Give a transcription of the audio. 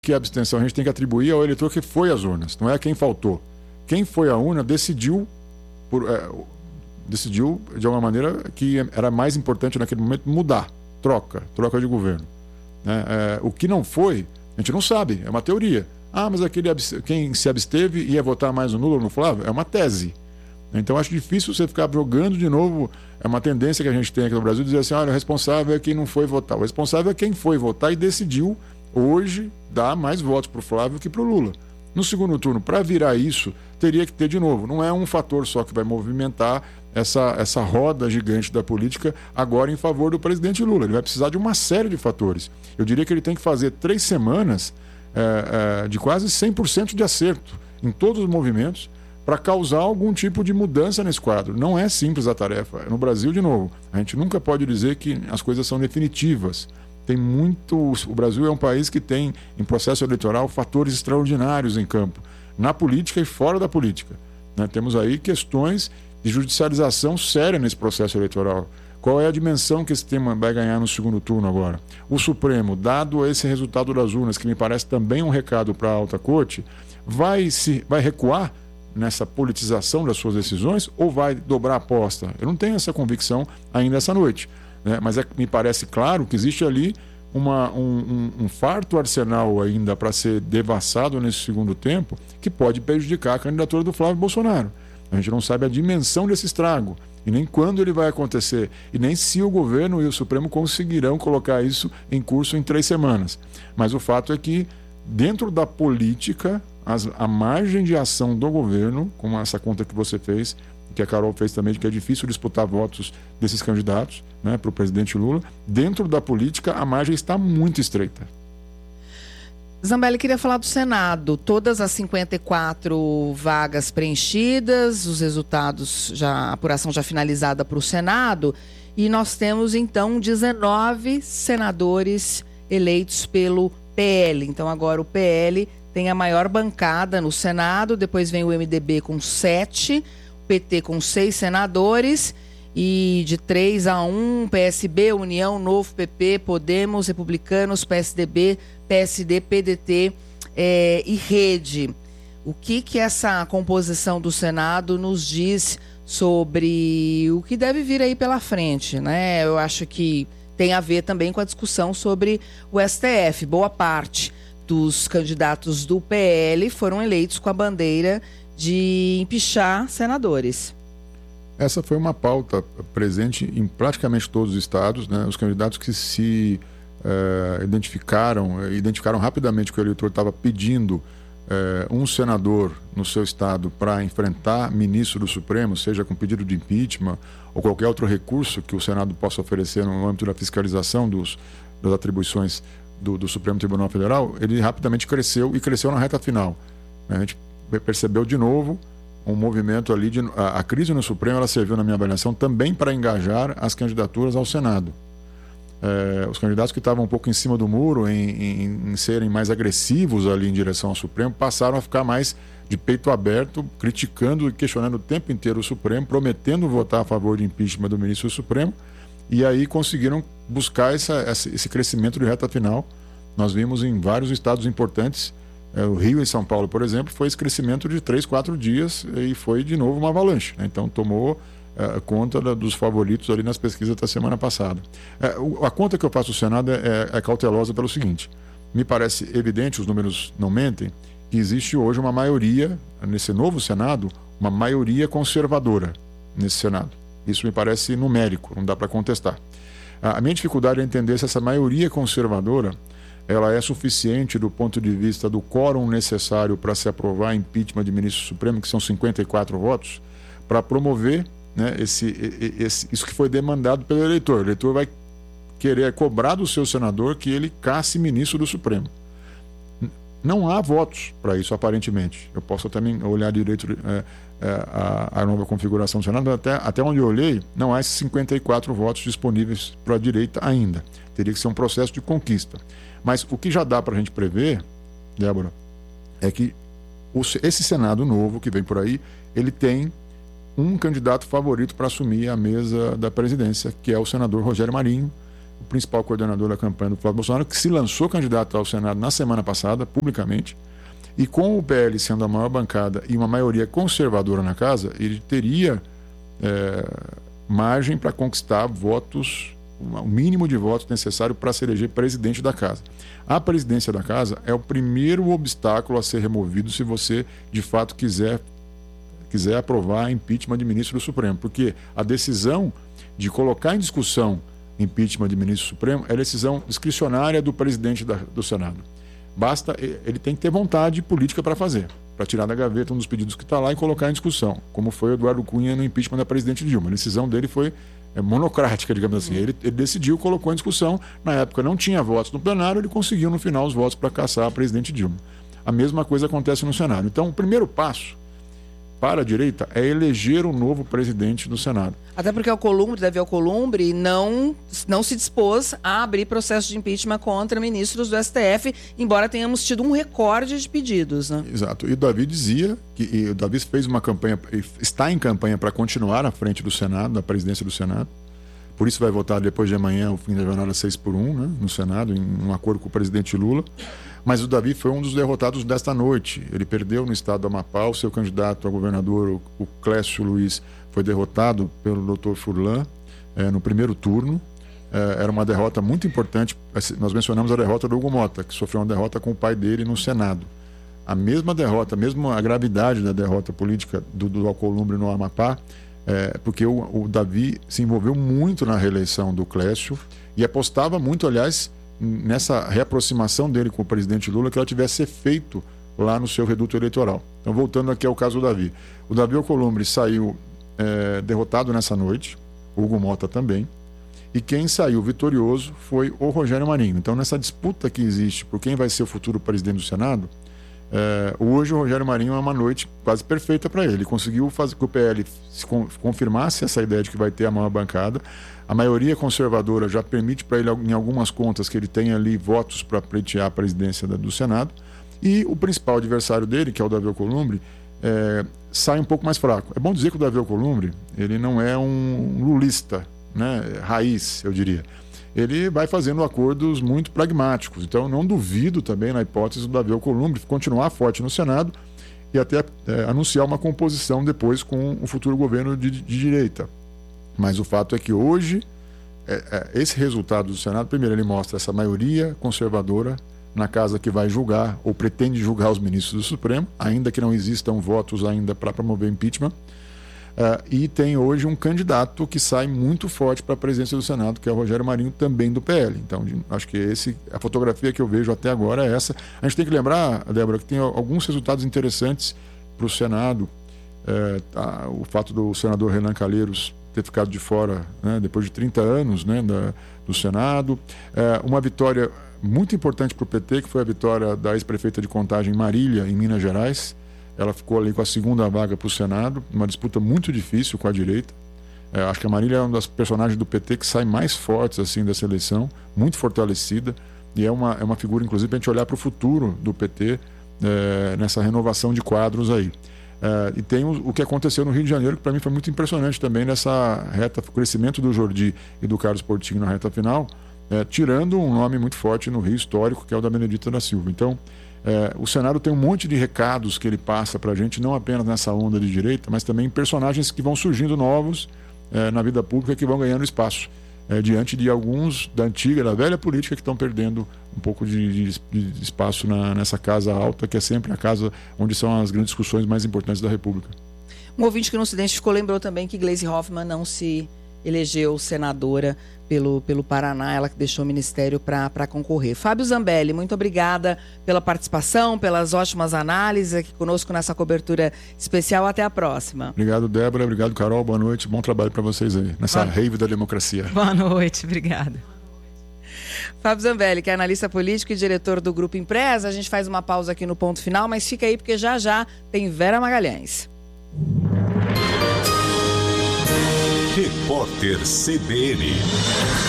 que a abstenção a gente tem que atribuir ao eleitor que foi às urnas, não é quem faltou. Quem foi à urna decidiu de alguma maneira que era mais importante naquele momento mudar, troca de governo. O que não foi, a gente não sabe, é uma teoria. Mas quem se absteve ia votar mais no Lula ou no Flávio? É uma tese. Então acho difícil você ficar jogando de novo. É uma tendência que a gente tem aqui no Brasil, dizer assim, olha, o responsável é quem não foi votar. O responsável é quem foi votar e decidiu hoje dar mais votos para o Flávio que para o Lula. No segundo turno, para virar isso, teria que ter de novo. Não é um fator só que vai movimentar essa roda gigante da política agora em favor do presidente Lula. Ele vai precisar de uma série de fatores. Eu diria que ele tem que fazer 3 semanas de quase 100% de acerto em todos os movimentos para causar algum tipo de mudança nesse quadro. Não é simples a tarefa. No Brasil, de novo, a gente nunca pode dizer que as coisas são definitivas. O Brasil é um país que tem, em processo eleitoral, fatores extraordinários em campo, na política e fora da política. Temos aí questões de judicialização séria nesse processo eleitoral. Qual é a dimensão que esse tema vai ganhar no segundo turno agora? O Supremo, dado esse resultado das urnas, que me parece também um recado para a alta corte, vai recuar nessa politização das suas decisões ou vai dobrar a aposta? Eu não tenho essa convicção ainda essa noite. Mas me parece claro que existe ali um farto arsenal ainda para ser devassado nesse segundo tempo, que pode prejudicar a candidatura do Flávio Bolsonaro. A gente não sabe a dimensão desse estrago, e nem quando ele vai acontecer, e nem se o governo e o Supremo conseguirão colocar isso em curso em 3 semanas. Mas o fato é que, dentro da política, a margem de ação do governo, como essa conta que você fez, que a Carol fez também, de que é difícil disputar votos desses candidatos, para o presidente Lula, dentro da política a margem está muito estreita. Zambelli, queria falar do Senado. Todas as 54 vagas preenchidas, os resultados, a apuração já finalizada para o Senado, e nós temos então 19 senadores eleitos pelo PL. Então agora o PL tem a maior bancada no Senado, depois vem o MDB com 7, o PT com 6 senadores, e de 3-1, PSB, União, Novo, PP, Podemos, Republicanos, PSDB, PSD, PDT e Rede. O que essa composição do Senado nos diz sobre o que deve vir aí pela frente, né? Eu acho que tem a ver também com a discussão sobre o STF. Boa parte dos candidatos do PL foram eleitos com a bandeira de empichar senadores. Essa foi uma pauta presente em praticamente todos os estados, né? Os candidatos que se identificaram rapidamente que o eleitor estava pedindo um senador no seu estado para enfrentar ministro do Supremo, seja com pedido de impeachment ou qualquer outro recurso que o Senado possa oferecer no âmbito da fiscalização das atribuições do Supremo Tribunal Federal. Ele rapidamente cresceu na reta final. A gente percebeu de novo um movimento ali a crise no Supremo, ela serviu, na minha avaliação, também para engajar as candidaturas ao Senado. Os candidatos que estavam um pouco em cima do muro em serem mais agressivos ali em direção ao Supremo passaram a ficar mais de peito aberto, criticando e questionando o tempo inteiro o Supremo, prometendo votar a favor de impeachment do ministro do Supremo, e aí conseguiram buscar esse crescimento de reta final. Nós vimos em vários estados importantes, o Rio e São Paulo, por exemplo, foi esse crescimento de 3-4 dias e foi de novo uma avalanche, né? Então tomou conta dos favoritos ali nas pesquisas da semana passada. A conta que eu faço do Senado é cautelosa pelo seguinte: me parece evidente, os números não mentem, que existe hoje uma maioria, nesse novo Senado, uma maioria conservadora nesse Senado. Isso me parece numérico, não dá para contestar. A minha dificuldade é entender se essa maioria conservadora ela é suficiente do ponto de vista do quórum necessário para se aprovar impeachment de ministro supremo, que são 54 votos, para promover, né, isso que foi demandado pelo eleitor. O eleitor vai querer cobrar do seu senador que ele casse ministro do Supremo. Não há votos para isso, aparentemente. Eu posso também olhar direito a nova configuração do Senado, até onde eu olhei, não há esses 54 votos disponíveis para a direita ainda. Teria que ser um processo de conquista. Mas o que já dá para a gente prever, Débora, é que esse Senado novo que vem por aí, ele tem um candidato favorito para assumir a mesa da presidência, que é o senador Rogério Marinho, o principal coordenador da campanha do Flávio Bolsonaro, que se lançou candidato ao Senado na semana passada, publicamente, e com o PL sendo a maior bancada e uma maioria conservadora na casa, ele teria margem para conquistar votos, o mínimo de votos necessário para se eleger presidente da casa. A presidência da casa é o primeiro obstáculo a ser removido se você, de fato, quiser aprovar impeachment de ministro do Supremo, porque a decisão de colocar em discussão impeachment de ministro do Supremo é decisão discricionária do presidente do Senado. Basta, ele tem que ter vontade política para fazer, para tirar da gaveta um dos pedidos que está lá e colocar em discussão, como foi o Eduardo Cunha no impeachment da presidente Dilma. A decisão dele foi monocrática, digamos assim. Ele decidiu, colocou em discussão, na época não tinha votos no plenário, ele conseguiu no final os votos para caçar a presidente Dilma. A mesma coisa acontece no Senado. Então, o primeiro passo para a direita é eleger um novo presidente do Senado. Até porque Davi Alcolumbre não se dispôs a abrir processo de impeachment contra ministros do STF, embora tenhamos tido um recorde de pedidos, né? Exato. E o Davi dizia que o Davi fez uma campanha, está em campanha para continuar à frente do Senado, da presidência do Senado. Por isso vai votar depois de amanhã, o fim da jornada 6-1, né, no Senado, em um acordo com o presidente Lula. Mas o Davi foi um dos derrotados desta noite. Ele perdeu no estado do Amapá. O seu candidato a governador, o Clécio Luiz, foi derrotado pelo Dr. Furlan no primeiro turno. Era uma derrota muito importante. Nós mencionamos a derrota do Hugo Mota, que sofreu uma derrota com o pai dele no Senado. A mesma derrota, mesmo a gravidade da derrota política do Alcolumbre no Amapá, porque o Davi se envolveu muito na reeleição do Clécio e apostava muito, aliás, nessa reaproximação dele com o presidente Lula, que ela tivesse efeito lá no seu reduto eleitoral. Então, voltando aqui ao caso do Davi. O Davi Alcolumbre saiu derrotado nessa noite, o Hugo Mota também, e quem saiu vitorioso foi o Rogério Marinho. Então, nessa disputa que existe por quem vai ser o futuro presidente do Senado, hoje o Rogério Marinho é uma noite quase perfeita para ele. Ele conseguiu fazer que o PL confirmasse essa ideia de que vai ter a maior bancada. A maioria conservadora já permite para ele, em algumas contas, que ele tenha ali votos para pleitear a presidência do Senado. E o principal adversário dele, que é o Davi Alcolumbre, sai um pouco mais fraco. É bom dizer que o Davi Alcolumbre, ele não é um lulista, né, raiz, eu diria. Ele vai fazendo acordos muito pragmáticos. Então, eu não duvido também na hipótese do Davi Alcolumbre continuar forte no Senado e até anunciar uma composição depois com o futuro governo de direita. Mas o fato é que hoje, esse resultado do Senado, primeiro, ele mostra essa maioria conservadora na casa que vai julgar ou pretende julgar os ministros do Supremo, ainda que não existam votos ainda para promover impeachment. E tem hoje um candidato que sai muito forte para a presidência do Senado, que é o Rogério Marinho, também do PL. Então, acho que a fotografia que eu vejo até agora é essa. A gente tem que lembrar, Débora, que tem alguns resultados interessantes para o Senado. O fato do senador Renan Calheiros ter ficado de fora, né, depois de 30 anos, né, do Senado. Uma vitória muito importante para o PT, que foi a vitória da ex-prefeita de Contagem, Marília, em Minas Gerais. Ela ficou ali com a segunda vaga para o Senado, uma disputa muito difícil com a direita. Acho que a Marília é uma das personagens do PT que sai mais fortes assim, dessa eleição, muito fortalecida, e é uma figura, inclusive, para a gente olhar para o futuro do PT nessa renovação de quadros aí. E tem o que aconteceu no Rio de Janeiro, que para mim foi muito impressionante também nessa reta, o crescimento do Jordi e do Carlos Portinho na reta final, tirando um nome muito forte no Rio histórico, que é o da Benedita da Silva. Então, o Senado tem um monte de recados que ele passa para a gente, não apenas nessa onda de direita, mas também personagens que vão surgindo novos na vida pública, que vão ganhando espaço diante de alguns da velha política, que estão perdendo um pouco de espaço nessa casa alta, que é sempre a casa onde são as grandes discussões mais importantes da República. Um ouvinte que não se identificou lembrou também que Gleisi Hoffmann não se elegeu senadora pelo Paraná, ela que deixou o ministério para concorrer. Fábio Zambelli, muito obrigada pela participação, pelas ótimas análises aqui conosco nessa cobertura especial. Até a próxima. Obrigado, Débora. Obrigado, Carol. Boa noite. Bom trabalho para vocês aí, nessa rave da democracia. Boa noite. Obrigada. Fábio Zambelli, que é analista político e diretor do Grupo Impresa. A gente faz uma pausa aqui no ponto final, mas fica aí porque já tem Vera Magalhães. Repórter CBN.